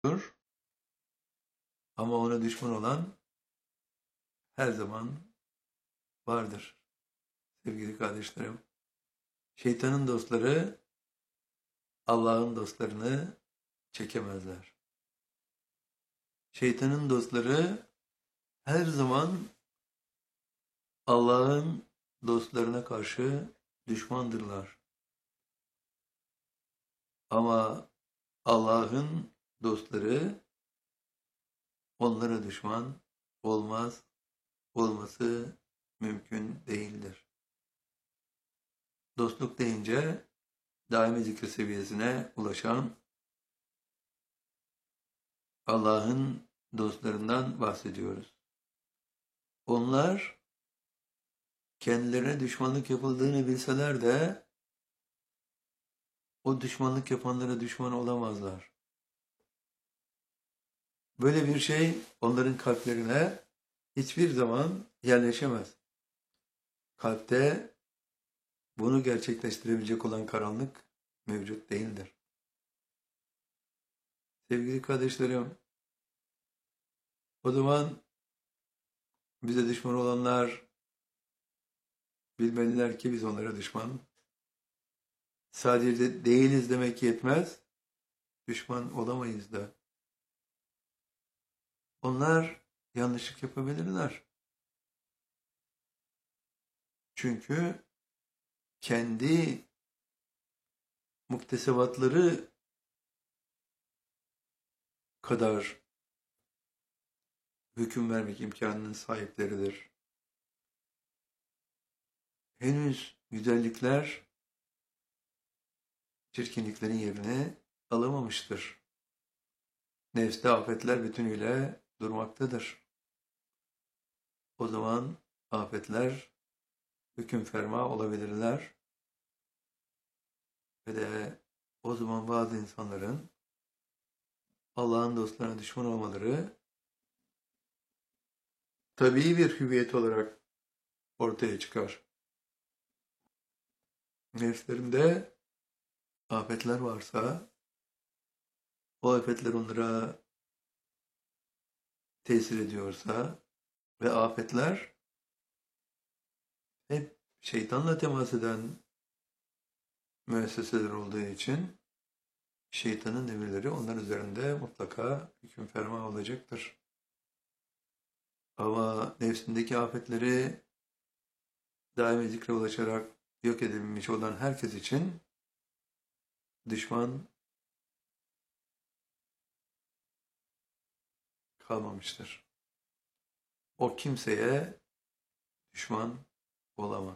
Ama ona düşman olan her zaman vardır sevgili kardeşlerim. Şeytanın dostları Allah'ın dostlarını çekemezler. Şeytanın dostları her zaman Allah'ın dostlarına karşı düşmandırlar. Ama Allah'ın dostları onlara düşman olmaz, olması mümkün değildir. Dostluk deyince daimi zikir seviyesine ulaşan Allah'ın dostlarından bahsediyoruz. Onlar kendilerine düşmanlık yapıldığını bilseler de o düşmanlık yapanlara düşman olamazlar. Böyle bir şey onların kalplerine hiçbir zaman yerleşemez. Kalpte bunu gerçekleştirebilecek olan karanlık mevcut değildir. Sevgili kardeşlerim, o zaman bize düşman olanlar bilmeliler ki biz onlara düşman. Sadece değiliz demek yetmez, düşman olamayız da. Onlar yanlışlık yapabilirler. Çünkü kendi muktesebatları kadar hüküm vermek imkanının sahipleridir. Henüz güzellikler çirkinliklerin yerini alamamıştır. Nefste afetler bütünüyle durmaktadır. O zaman afetler hüküm ferma olabilirler ve de o zaman bazı insanların Allah'ın dostlarına düşman olmaları tabii bir hüviyet olarak ortaya çıkar. Nefslerinde afetler varsa o afetler onlara tesir ediyorsa ve afetler hep şeytanla temas eden müesseseler olduğu için şeytanın emirleri onlar üzerinde mutlaka hüküm ferma olacaktır. Ama nefsindeki afetleri daimi zikre ulaşarak yok edilmiş olan herkes için düşman kalmamıştır. O kimseye düşman olamaz.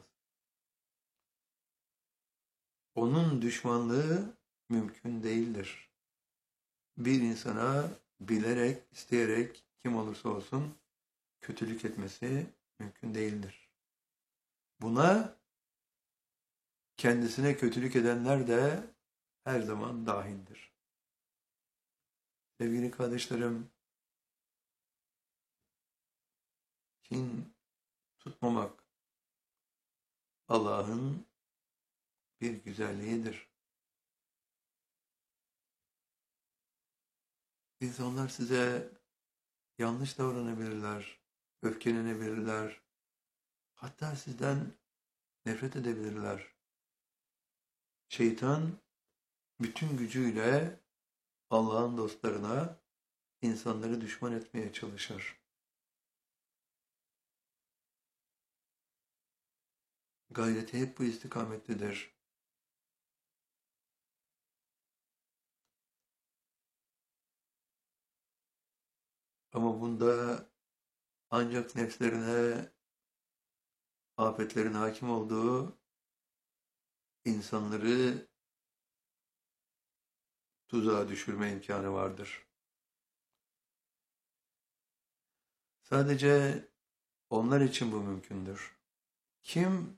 Onun düşmanlığı mümkün değildir. Bir insana bilerek, isteyerek kim olursa olsun kötülük etmesi mümkün değildir. Buna kendisine kötülük edenler de her zaman dahildir. Sevgili kardeşlerim, kin tutmamak Allah'ın bir güzelliğidir. İnsanlar size yanlış davranabilirler, öfkelenebilirler, hatta sizden nefret edebilirler. Şeytan bütün gücüyle Allah'ın dostlarına insanları düşman etmeye çalışır. Gayreti hep bu istikamettedir. Ama bunda ancak nefslerine afetlerin hakim olduğu insanları tuzağa düşürme imkanı vardır. Sadece onlar için bu mümkündür. Kim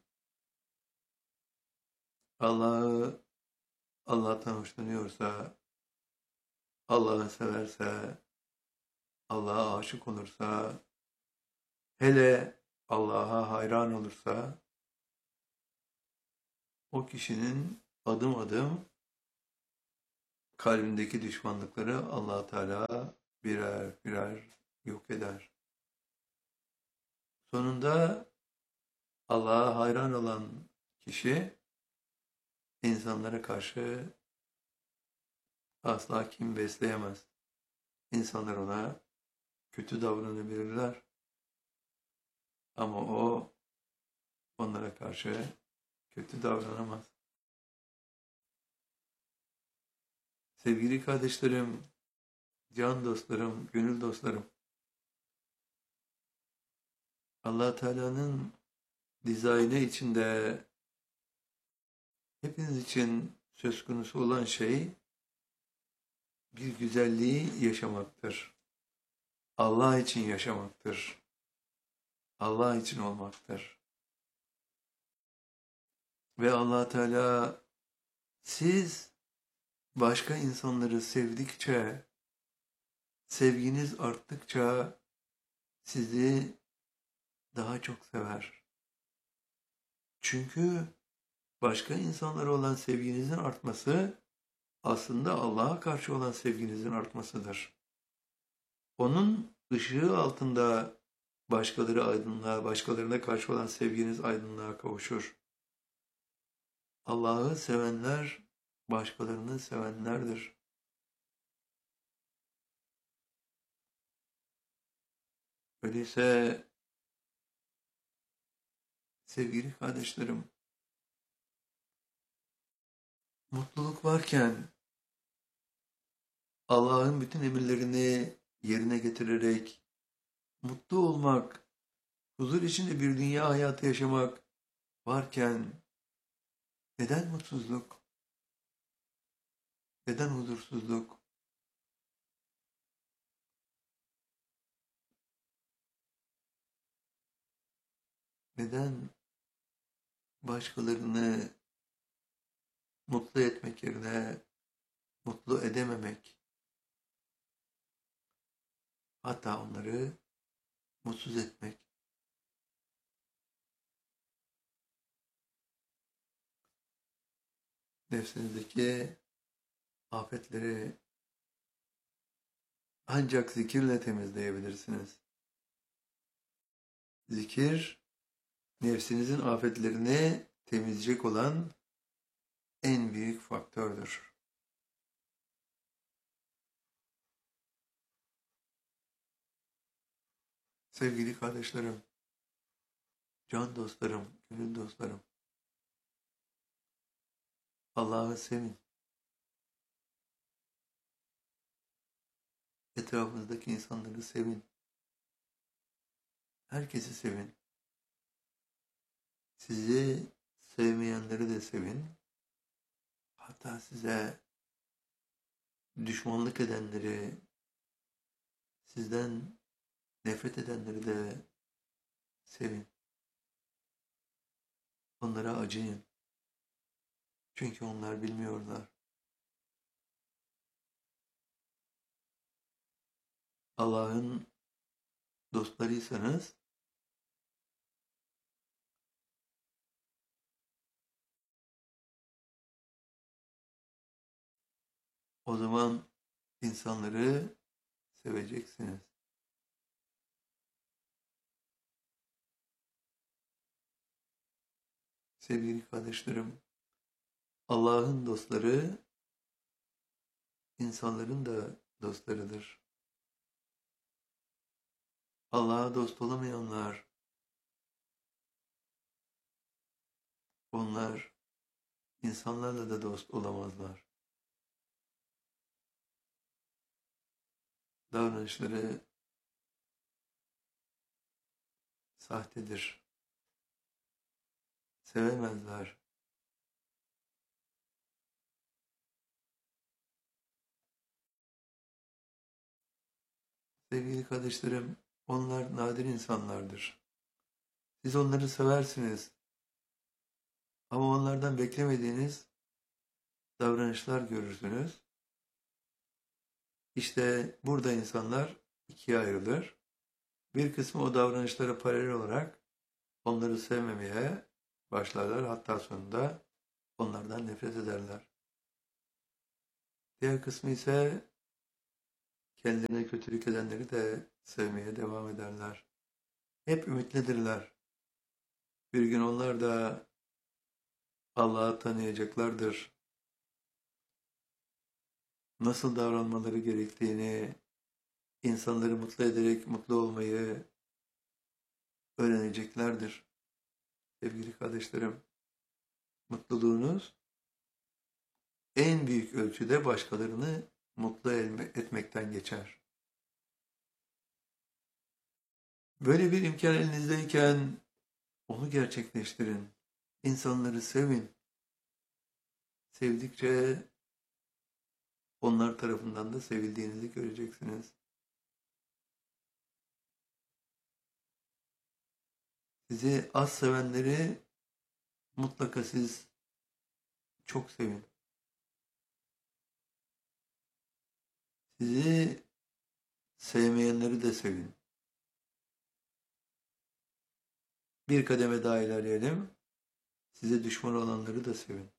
Allah'tan hoşlanıyorsa, Allah'ı severse, Allah'a aşık olursa, hele Allah'a hayran olursa, o kişinin adım adım kalbindeki düşmanlıkları Allah Teala birer birer yok eder. Sonunda Allah'a hayran olan kişi insanlara karşı asla kin besleyemez. İnsanlar ona kötü davranabilirler ama o onlara karşı kötü davranamaz. Sevgili kardeşlerim, can dostlarım, gönül dostlarım, Allah Teala'nın dizaynı içinde hepiniz için söz konusu olan şey bir güzelliği yaşamaktır. Allah için yaşamaktır. Allah için olmaktır. Ve Allah Teala siz başka insanları sevdikçe, sevginiz arttıkça sizi daha çok sever. Çünkü başka insanlara olan sevginizin artması aslında Allah'a karşı olan sevginizin artmasıdır. Onun ışığı altında başkaları aydınlığa, başkalarına karşı olan sevginiz aydınlığa kavuşur. Allah'ı sevenler başkalarını sevenlerdir. Öyleyse sevgili kardeşlerim, mutluluk varken Allah'ın bütün emirlerini yerine getirerek mutlu olmak, huzur içinde bir dünya hayatı yaşamak varken neden mutsuzluk? Neden huzursuzluk? Neden başkalarını mutlu etmek yerine mutlu edememek? Hatta onları mutsuz etmek. Nefsinizdeki afetleri ancak zikirle temizleyebilirsiniz. Zikir, nefsinizin afetlerini temizleyecek olan en büyük faktördür. Sevgili kardeşlerim, can dostlarım, gönül dostlarım, Allah'ı sevin. Etrafınızdaki insanları sevin. Herkesi sevin. Sizi sevmeyenleri de sevin. Hatta size düşmanlık edenleri, sizden nefret edenleri de sevin. Onlara acıyın. Çünkü onlar bilmiyorlar. Allah'ın dostlarıysanız o zaman insanları seveceksiniz. Sevgili kardeşlerim, Allah'ın dostları insanların da dostlarıdır. Allah'a dost olamayanlar, onlar insanlarla da dost olamazlar. Davranışları sahtedir. Sevemezler. Sevgili kardeşlerim, onlar nadir insanlardır. Siz onları seversiniz. Ama onlardan beklemediğiniz davranışlar görürsünüz. İşte burada insanlar ikiye ayrılır. Bir kısmı o davranışlara paralel olarak onları sevmemeye başlarlar. Hatta sonunda onlardan nefret ederler. Diğer kısmı ise kendilerine kötülük edenleri de sevmeye devam ederler. Hep ümitlidirler. Bir gün onlar da Allah'ı tanıyacaklardır. Nasıl davranmaları gerektiğini, insanları mutlu ederek mutlu olmayı öğreneceklerdir. Sevgili kardeşlerim, mutluluğunuz en büyük ölçüde başkalarını mutlu etmekten geçer. Böyle bir imkan elinizdeyken onu gerçekleştirin. İnsanları sevin. Sevdikçe onlar tarafından da sevildiğinizi göreceksiniz. Sizi az sevenleri mutlaka siz çok sevin. Sizi sevmeyenleri de sevin. Bir kademe daha ilerleyelim. Size düşman olanları da sevin.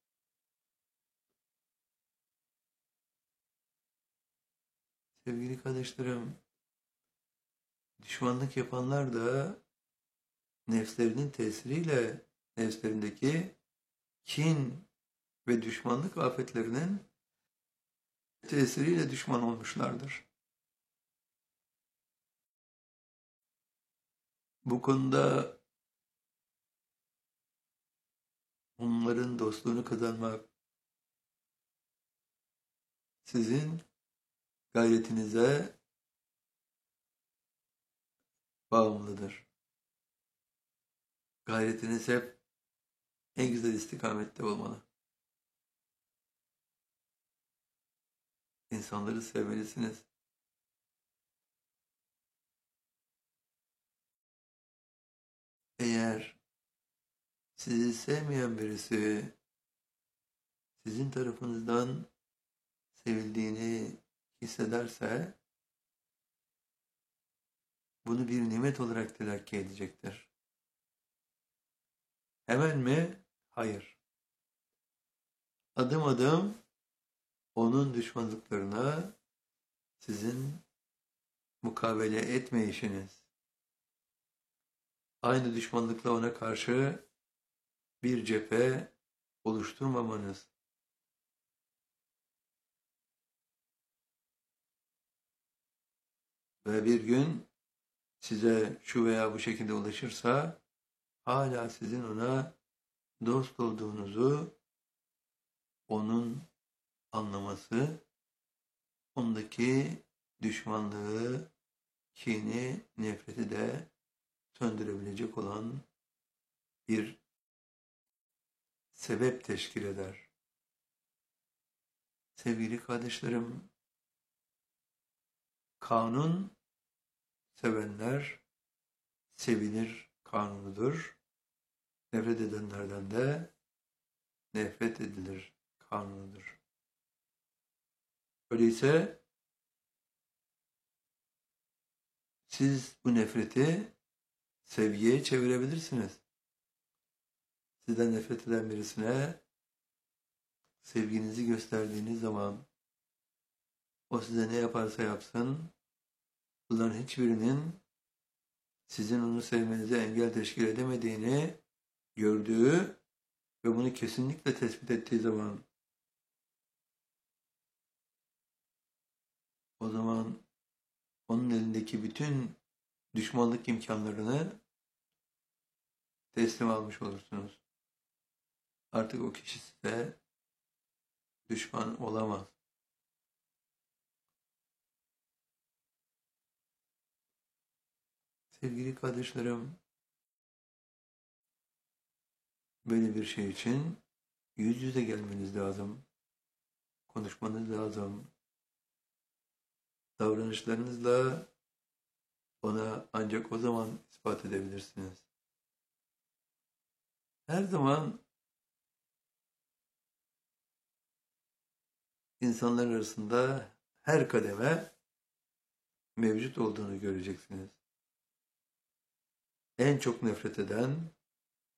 Sevgili kardeşlerim, düşmanlık yapanlar da nefslerinin tesiriyle nefslerindeki kin ve düşmanlık afetlerinin tesiriyle düşman olmuşlardır. Bu konuda onların dostluğunu kazanmak sizin gayretinize bağımlıdır. Gayretiniz hep en güzel istikamette olmalı. İnsanları sevmelisiniz. Eğer sizi sevmeyen birisi sizin tarafınızdan sevildiğini hissederse bunu bir nimet olarak telakki edecektir. Hemen mi? Hayır. Adım adım onun düşmanlıklarına sizin mukabele etmeyişiniz, aynı düşmanlıkla ona karşı bir cephe oluşturmamanız, ve bir gün size şu veya bu şekilde ulaşırsa hala sizin ona dost olduğunuzu onun anlaması, ondaki düşmanlığı, kini, nefreti de söndürebilecek olan bir sebep teşkil eder. Sevgili kardeşlerim, kanun sevenler sevilir kanunudur. Nefret edenlerden de nefret edilir kanunudur. Öyleyse siz bu nefreti sevgiye çevirebilirsiniz. Sizden nefret eden birisine sevginizi gösterdiğiniz zaman o size ne yaparsa yapsın, bunların hiçbirinin sizin onu sevmenize engel teşkil edemediğini gördüğü ve bunu kesinlikle tespit ettiği zaman o zaman onun elindeki bütün düşmanlık imkanlarını teslim almış olursunuz. Artık o kişi size düşman olamaz. Sevgili kardeşlerim, böyle bir şey için yüz yüze gelmeniz lazım. Konuşmanız lazım. Davranışlarınızla ona ancak o zaman ispat edebilirsiniz. Her zaman insanlar arasında her kademe mevcut olduğunu göreceksiniz. En çok nefret eden,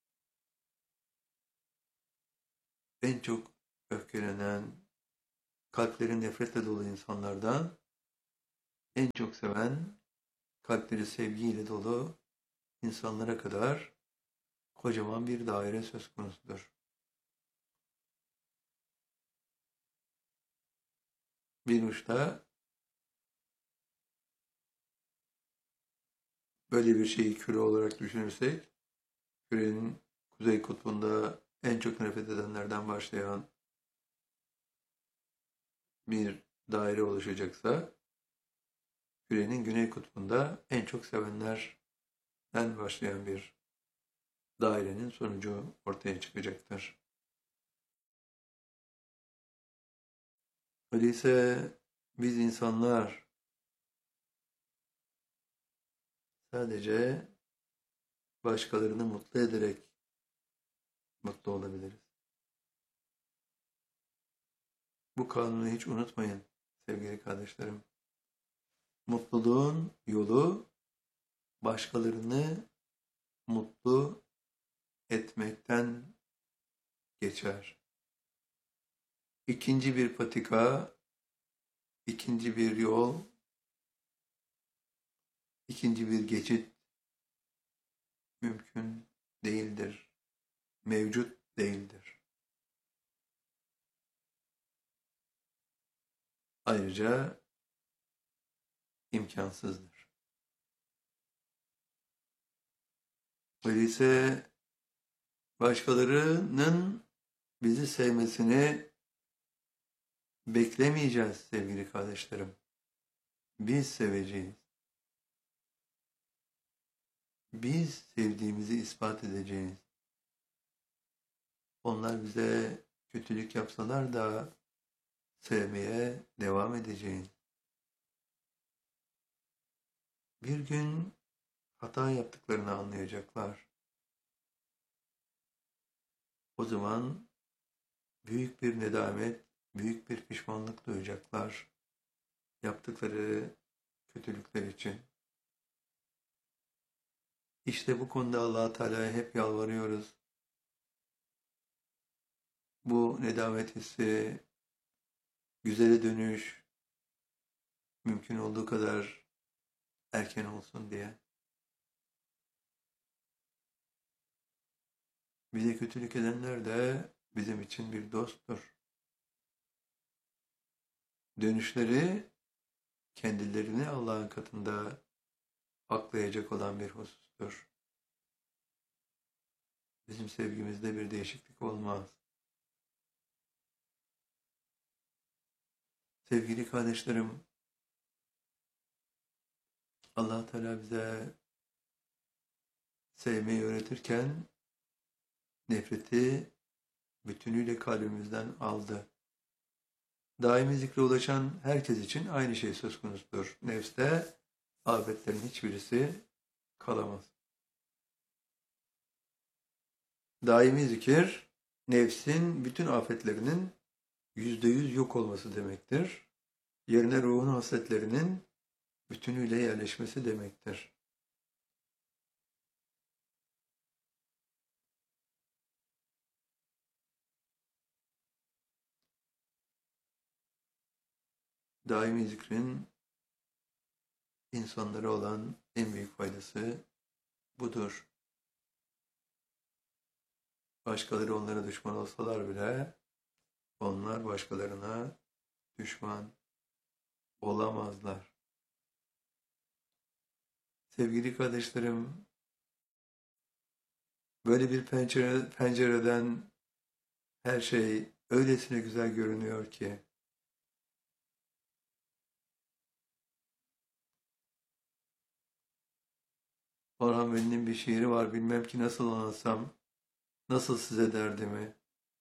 en çok öfkelenen, kalpleri nefretle dolu insanlardan en çok seven, kalpleri sevgiyle dolu insanlara kadar kocaman bir daire söz konusudur. Bir uçta böyle bir şeyi küre olarak düşünürsek, kürenin kuzey kutbunda en çok nefret edenlerden başlayan bir daire oluşacaksa, kürenin güney kutbunda en çok sevenlerden başlayan bir dairenin sonucu ortaya çıkacaktır. Öyleyse biz insanlar sadece başkalarını mutlu ederek mutlu olabiliriz. Bu kanunu hiç unutmayın sevgili kardeşlerim. Mutluluğun yolu başkalarını mutlu etmekten geçer. İkinci bir patika, ikinci bir yol, ikinci bir geçit mümkün değildir, mevcut değildir. Ayrıca imkansızdır. Öyleyse başkalarının bizi sevmesini beklemeyeceğiz sevgili kardeşlerim. Biz seveceğiz. Biz sevdiğimizi ispat edeceğiz. Onlar bize kötülük yapsalar da sevmeye devam edeceğiz. Bir gün hata yaptıklarını anlayacaklar. O zaman büyük bir nedamet, büyük bir pişmanlık duyacaklar yaptıkları kötülükler için. İşte bu konuda Allah-u Teala'ya hep yalvarıyoruz. Bu nedamet hissi, güzele dönüş mümkün olduğu kadar erken olsun diye. Bize kötülük edenler de bizim için bir dosttur. Dönüşleri kendilerini Allah'ın katında aklayacak olan bir husustur. Bizim sevgimizde bir değişiklik olmaz. Sevgili kardeşlerim, Allah Teala bize sevmeyi öğretirken nefreti bütünüyle kalbimizden aldı. Daimi zikre ulaşan herkes için aynı şey söz konusudur. Nefste afetlerin hiçbirisi kalamaz. Daimi zikir, nefsin bütün afetlerinin %100 yok olması demektir. Yerine ruhun hasletlerinin bütünüyle yerleşmesi demektir. Daimi zikrin insanlara olan en büyük faydası budur. Başkaları onlara düşman olsalar bile onlar başkalarına düşman olamazlar. Sevgili kardeşlerim, böyle bir pencereden her şey öylesine güzel görünüyor ki Orhan Veli'nin bir şiiri var, bilmem ki nasıl anlatsam, nasıl size derdimi.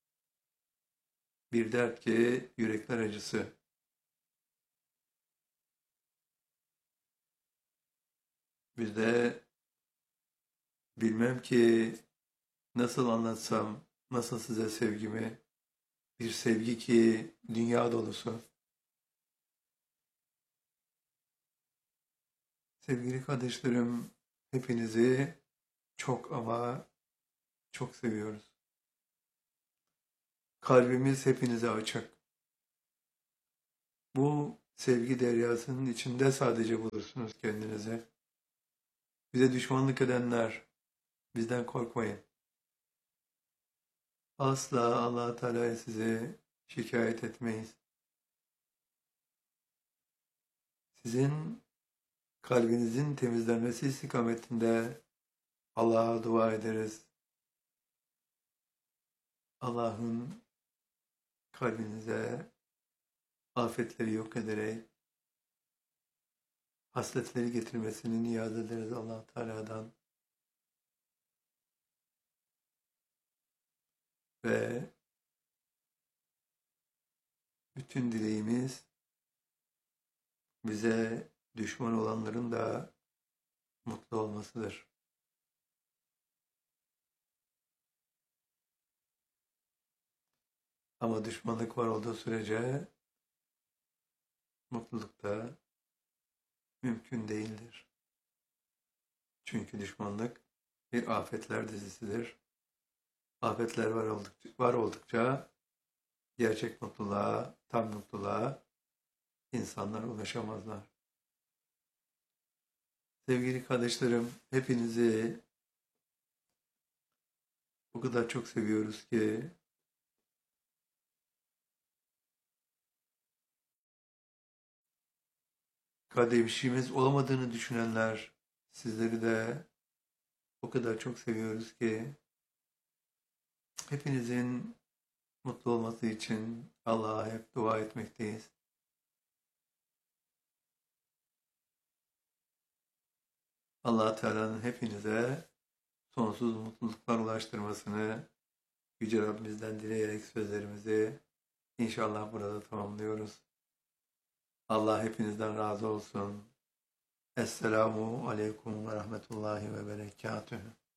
Bir dert ki yürekler acısı. Bir de bilmem ki nasıl anlatsam, nasıl size sevgimi. Bir sevgi ki dünya dolusu. Sevgili kardeşlerim, hepinizi çok ama çok seviyoruz. Kalbimiz hepinize açık. Bu sevgi deryasının içinde sadece bulursunuz kendinizi. Bize düşmanlık edenler, bizden korkmayın. Asla Allah Teala'ya sizi şikayet etmeyiz. Sizin kalbinizin temizlenmesi istikametinde Allah'a dua ederiz. Allah'ın kalbinize afetleri yok ederek hasletleri getirmesini niyaz ederiz Allah Teala'dan. Ve bütün dileğimiz bize düşman olanların da mutlu olmasıdır. Ama düşmanlık var olduğu sürece mutluluk da mümkün değildir. Çünkü düşmanlık bir afetler dizisidir. Afetler var oldukça gerçek mutluluğa, tam mutluluğa insanlar ulaşamazlar. Sevgili kardeşlerim, hepinizi o kadar çok seviyoruz ki kardeşimiz olamadığını düşünenler, sizleri de o kadar çok seviyoruz ki hepinizin mutlu olması için Allah'a hep dua etmekteyiz. Allah Teala'nın hepinize sonsuz mutluluklar ulaştırmasını Yüce Rabbimizden dileyerek sözlerimizi inşallah burada tamamlıyoruz. Allah hepinizden razı olsun. Esselamu Aleyküm ve Rahmetullahi ve Berekatühü.